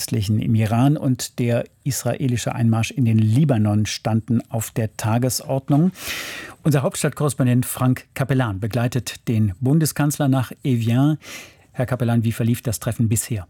Menschenrechtlichen im Iran und der israelische Einmarsch in den Libanon standen auf der Tagesordnung. Unser Hauptstadtkorrespondent Frank Capellan begleitet den Bundeskanzler nach Evian. Herr Capellan, wie verlief das Treffen bisher?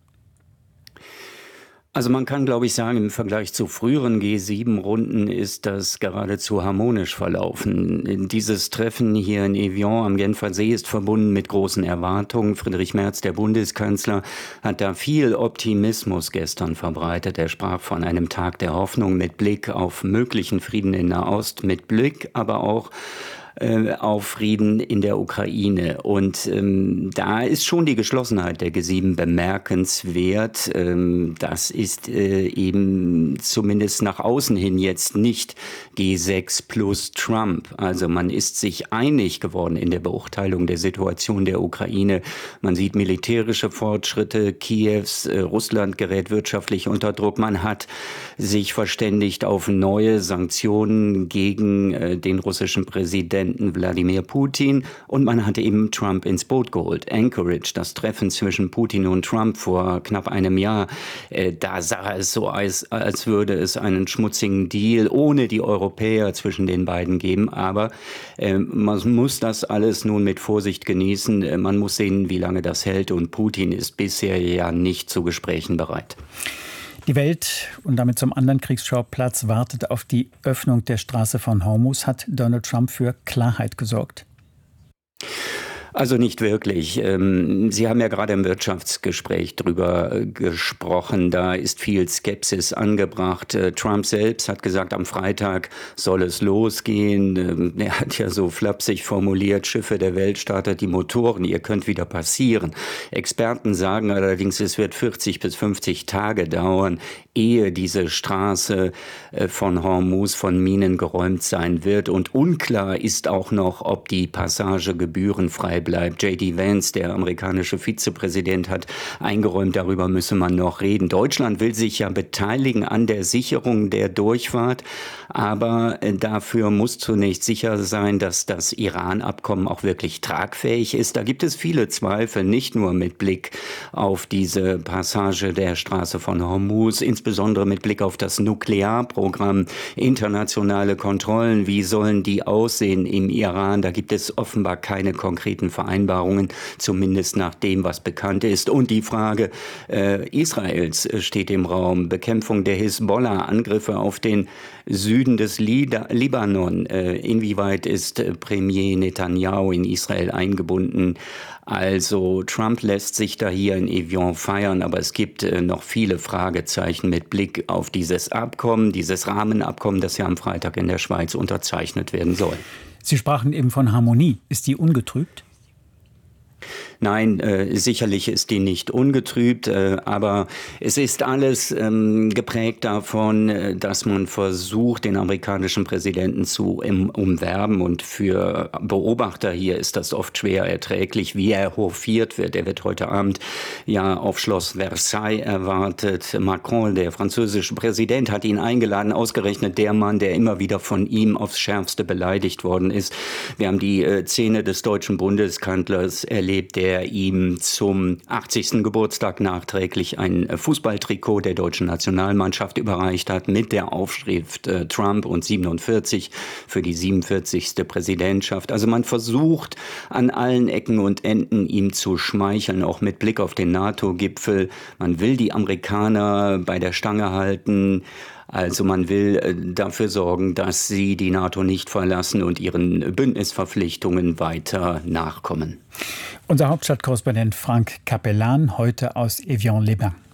Also man kann, glaube ich, sagen, im Vergleich zu früheren G7-Runden ist das geradezu harmonisch verlaufen. Dieses Treffen hier in Evian am Genfer See ist verbunden mit großen Erwartungen. Friedrich Merz, der Bundeskanzler, hat da viel Optimismus gestern verbreitet. Er sprach von einem Tag der Hoffnung mit Blick auf möglichen Frieden in Nahost, mit Blick aber auch auf Frieden in der Ukraine. Und da ist schon die Geschlossenheit der G7 bemerkenswert. Das ist eben zumindest nach außen hin jetzt nicht G6 plus Trump. Also man ist sich einig geworden in der Beurteilung der Situation der Ukraine. Man sieht militärische Fortschritte Kiews, Russland gerät wirtschaftlich unter Druck. Man hat sich verständigt auf neue Sanktionen gegen den russischen Präsidenten Wladimir Putin, und man hatte eben Trump ins Boot geholt. Anchorage, das Treffen zwischen Putin und Trump vor knapp einem Jahr, da sah es so aus, als würde es einen schmutzigen Deal ohne die Europäer zwischen den beiden geben. Aber man muss das alles nun mit Vorsicht genießen. Man muss sehen, wie lange das hält, und Putin ist bisher ja nicht zu Gesprächen bereit. Die Welt und damit zum anderen Kriegsschauplatz wartet auf die Öffnung der Straße von Hormuz. Hat Donald Trump für Klarheit gesorgt? Also nicht wirklich. Sie haben ja gerade im Wirtschaftsgespräch drüber gesprochen. Da ist viel Skepsis angebracht. Trump selbst hat gesagt, am Freitag soll es losgehen. Er hat ja so flapsig formuliert, Schiffe der Welt startet die Motoren, ihr könnt wieder passieren. Experten sagen allerdings, es wird 40 bis 50 Tage dauern, ehe diese Straße von Hormuz von Minen geräumt sein wird. Und unklar ist auch noch, ob die Passage gebührenfrei bleibt. J.D. Vance, der amerikanische Vizepräsident, hat eingeräumt, darüber müsse man noch reden. Deutschland will sich ja beteiligen an der Sicherung der Durchfahrt, aber dafür muss zunächst sicher sein, dass das Iran-Abkommen auch wirklich tragfähig ist. Da gibt es viele Zweifel, nicht nur mit Blick auf diese Passage der Straße von Hormuz, insbesondere mit Blick auf das Nuklearprogramm, internationale Kontrollen, wie sollen die aussehen im Iran? Da gibt es offenbar keine konkreten Vereinbarungen, zumindest nach dem, was bekannt ist. Und die Frage Israels steht im Raum. Bekämpfung der Hisbollah, Angriffe auf den Süden des Libanon. Inwieweit ist Premier Netanyahu in Israel eingebunden? Also Trump lässt sich da hier in Evian feiern, aber es gibt noch viele Fragezeichen mit Blick auf dieses Abkommen, dieses Rahmenabkommen, das ja am Freitag in der Schweiz unterzeichnet werden soll. Sie sprachen eben von Harmonie. Ist die ungetrübt? Nein, sicherlich ist die nicht ungetrübt, aber es ist alles geprägt davon, dass man versucht, den amerikanischen Präsidenten zu umwerben, und für Beobachter hier ist das oft schwer erträglich, wie er hofiert wird. Er wird heute Abend ja auf Schloss Versailles erwartet. Macron, der französische Präsident, hat ihn eingeladen, ausgerechnet der Mann, der immer wieder von ihm aufs Schärfste beleidigt worden ist. Wir haben die Szene des deutschen Bundeskanzlers erlebt, der ihm zum 80. Geburtstag nachträglich ein Fußballtrikot der deutschen Nationalmannschaft überreicht hat mit der Aufschrift Trump und 47 für die 47. Präsidentschaft. Also man versucht an allen Ecken und Enden ihm zu schmeicheln, auch mit Blick auf den NATO-Gipfel. Man will die Amerikaner bei der Stange halten. Also man will dafür sorgen, dass sie die NATO nicht verlassen und ihren Bündnisverpflichtungen weiter nachkommen. Unser Hauptstadtkorrespondent Frank Capellan, heute aus Evian-les-Bains.